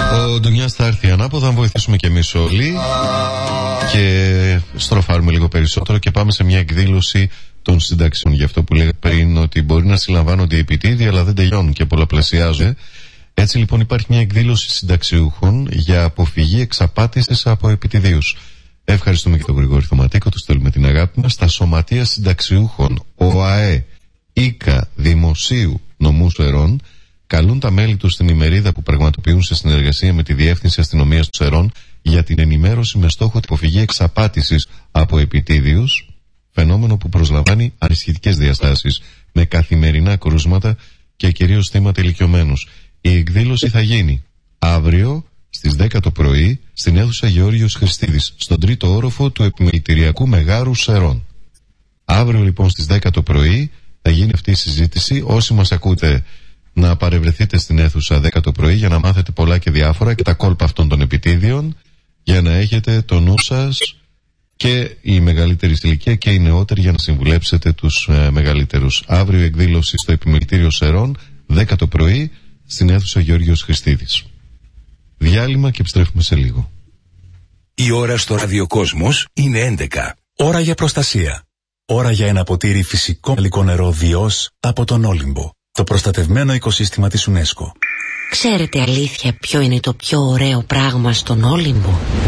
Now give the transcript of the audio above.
Ο Ντουνιάς θα έρθει ανάποδα, αν βοηθήσουμε κι εμείς όλοι και στροφάρουμε λίγο περισσότερο και πάμε σε μια εκδήλωση των συνταξιών. Γι' αυτό που λέγα πριν, ότι μπορεί να συλλαμβάνονται οι επιτίδιοι αλλά δεν τελειώνουν και πολλαπλασιάζονται. Έτσι λοιπόν υπάρχει μια εκδήλωση συνταξιούχων για αποφυγή εξαπάτησης από επιτιδίους. Ευχαριστούμε και τον Γρηγόρη Θωματίκο, του στέλνουμε την αγάπη μας. Στα Σωματεία Συνταξιούχων ΟΑΕ, ΙΚΑ, Δημοσίου Νομού Σερών καλούν τα μέλη τους στην ημερίδα που πραγματοποιούν σε συνεργασία με τη Διεύθυνση Αστυνομίας του Σερών για την ενημέρωση με στόχο την αποφυγή εξαπάτησης από επιτίδιους, φαινόμενο που προσλαμβάνει ανησυχητικές διαστάσεις με καθημερινά κρούσματα και κυρίως θύματα ηλικιωμένους. Η εκδήλωση θα γίνει αύριο στις 10 το πρωί στην αίθουσα Γεώργιος Χριστίδης, στον τρίτο όροφο του Επιμελητηριακού Μεγάρου Σερών. Αύριο λοιπόν στις 10 το πρωί θα γίνει αυτή η συζήτηση. Όσοι μας ακούτε, να παρευρεθείτε στην αίθουσα 10 το πρωί για να μάθετε πολλά και διάφορα και τα κόλπα αυτών των επιτίδιων, για να έχετε το νου σας και οι μεγαλύτεροι στη ηλικία και οι νεότεροι για να συμβουλέψετε τους μεγαλύτερους. Αύριο εκδήλωση στο Επιμελητήριο Σερών 10 το πρωί στην αίθουσα Γεώργιος Χριστίδης. Διάλειμμα και επιστρέφουμε σε λίγο. Η ώρα στο ραδιοκόσμος είναι 11. Ώρα για προστασία. Ώρα για ένα ποτήρι φυσικό γαλλικό νερό Διός από τον Όλυμπο, το προστατευμένο οικοσύστημα της UNESCO. Ξέρετε αλήθεια ποιο είναι το πιο ωραίο πράγμα στον Όλυμπο?